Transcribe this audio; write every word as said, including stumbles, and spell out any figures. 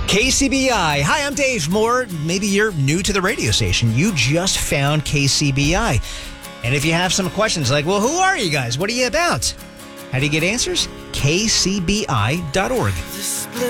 K C B I. Hi, I'm Dave Moore. Maybe you're new to the radio station. You just found K C B I. And if you have some questions like, well, who are you guys? What are you about? How do you get answers? K C B I dot org.